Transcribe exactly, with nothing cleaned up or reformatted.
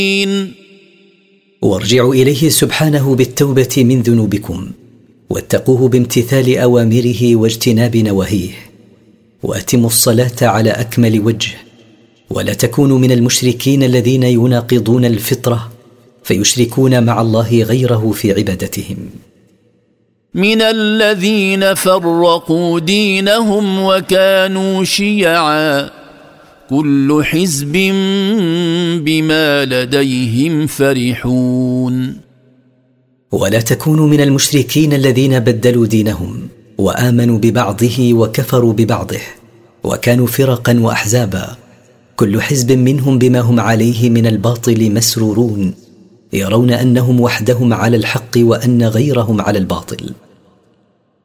وارجعوا إليه سبحانه بالتوبة من ذنوبكم، واتقوه بامتثال أوامره واجتناب نواهيه، وأتموا الصلاة على أكمل وجه، ولا تكونوا من المشركين الذين يناقضون الفطرة فيشركون مع الله غيره في عبادتهم. من الذين فرقوا دينهم وكانوا شيعا كل حزب بما لديهم فرحون. ولا تكونوا من المشركين الذين بدلوا دينهم وآمنوا ببعضه وكفروا ببعضه وكانوا فرقا وأحزابا، كل حزب منهم بما هم عليه من الباطل مسرورون، يرون أنهم وحدهم على الحق وأن غيرهم على الباطل.